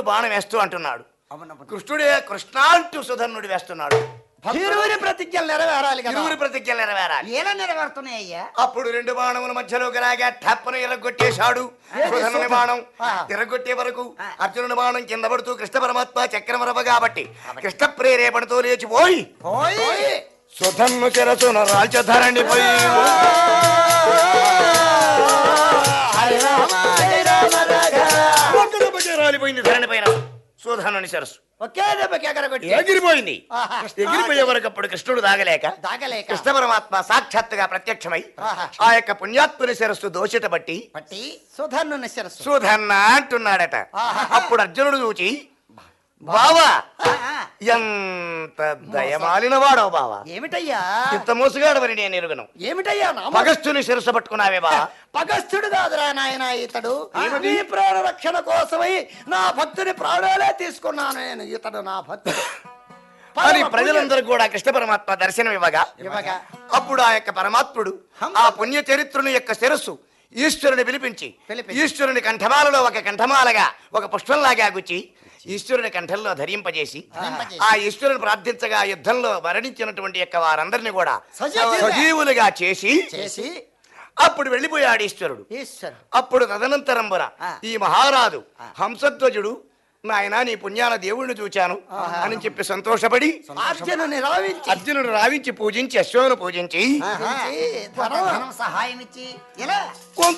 బాణం వేస్తూ అంటున్నాడు. కృష్ణుడే కృష్ణ అంటూ సుధన్నుడు వేస్తున్నాడు. ఇరువురి ప్రతిజ్ఞలు నెరవేరాలి కదా. ఇరువురి ప్రతిజ్ఞలు నెరవేరాలి. ఎలా నెరవేరుతున్నాయి అయ్యా? అప్పుడు రెండు బాణముల మధ్యలోకి రాగా టప్పను ఎరగొట్టేశాడు. సుధన్నుని బాణం ఎరగొట్టే వరకు అర్జునుని బాణం కింద పడుతూ కృష్ణ పరమాత్మ చక్రమరవ కాబట్టి కృష్ణ ప్రేరేపణతో లేచిపోయి సుధన్ను చెరసున రాల్చధరణి పోయి రాలిపోయింది ధరణి పైన సుధన్నుని సరస్సు. ఒకే దెబ్బకి ఎగరగొట్టి ఎగిరిపోయింది. ఎగిరిపోయే వరకు అప్పుడు కృష్ణుడు దాగలేక కృష్ణ పరమాత్మ సాక్షాత్తుగా ప్రత్యక్షమై ఆ యొక్క పుణ్యాత్ముని శిరస్సు దోషిట బట్టి సుధన్నుని శిరస్సు సుధన్న అంటున్నాడట. అప్పుడు అర్జునుడు చూచి బావా ఎంత దయమాలిన వాడవు బావా, ఏమిటయ్యా ఇంత మోసగాడవని నేను ఎరుగను. ఏమిటయ్యా పగస్తుని శిరస్సు పట్టుకున్నావే బావా. పగస్తుడు కాదురా నాయన, ఇతడు నీ ప్రాణ రక్షణ కోసమై నా భక్తుని ప్రాణాలే తీసుకున్నాను నేను. ఇతడు నా భక్తుడు అని ప్రజలందరూ కూడా కృష్ణ పరమాత్మ దర్శనం ఇవ్వగా అప్పుడు ఆ యొక్క పరమాత్ముడు ఆ పుణ్య చరిత్రుని యొక్క శిరస్సు ఈశ్వరుని పిలిపించి ఈశ్వరుని కంఠమాలలో ఒక కంఠమాలగా ఒక పుష్పంలాగా గుచ్చి ఈశ్వరుని కంఠంలో ధరింపజేసి ఆ ఈశ్వరుని ప్రార్థించగా యుద్ధంలో మరణించినటువంటి యొక్క వారందరినీ కూడా సజీవులుగా చేసి అప్పుడు వెళ్ళిపోయాడు ఈశ్వరుడు. అప్పుడు తదనంతరంబుర ఈ మహారాజు హంసధ్వజుడు నాయన నీ పుణ్యాన దేవుణ్ణి చూచాను అని చెప్పి సంతోషపడి అర్జునుడు రావించి పూజించి అశ్వమును పూజించి సహాయం ఇచ్చి